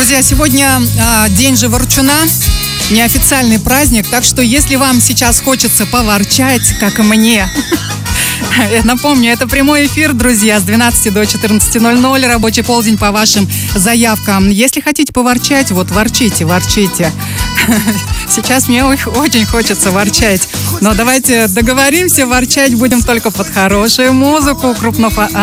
Друзья, сегодня день же ворчуна, неофициальный праздник, так что если вам сейчас хочется поворчать, как и мне, напомню, это прямой эфир, друзья, с 12 до 14:00, рабочий полдень по вашим заявкам. Если хотите поворчать, вот ворчите. Сейчас мне очень хочется ворчать. Но давайте договоримся, ворчать будем только под хорошую музыку.